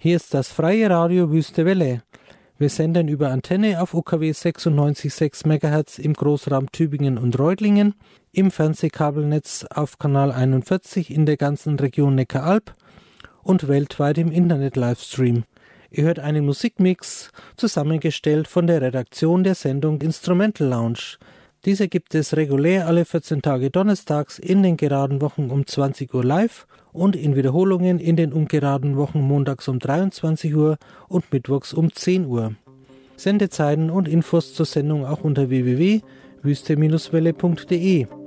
Hier ist das freie Radio Wüste Welle. Wir senden über Antenne auf UKW 96,6 MHz im Großraum Tübingen und Reutlingen, im Fernsehkabelnetz auf Kanal 41 in der ganzen Region Neckaralb und weltweit im Internet-Livestream. Ihr hört einen Musikmix, zusammengestellt von der Redaktion der Sendung Instrumental Lounge. Diese gibt es regulär alle 14 Tage donnerstags in den geraden Wochen um 20 Uhr live und in Wiederholungen in den ungeraden Wochen montags um 23 Uhr und mittwochs um 10 Uhr. Sendezeiten und Infos zur Sendung auch unter www.wüste-welle.de.